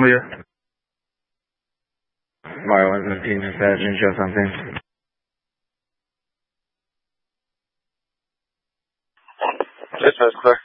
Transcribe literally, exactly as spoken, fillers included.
Columbia. Marlin fifteen, Sergeant, show something. Dismiss, clear.